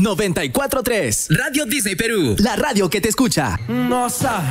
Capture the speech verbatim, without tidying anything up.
noventa y cuatro punto tres. Radio Disney Perú. La radio que te escucha. Nossa.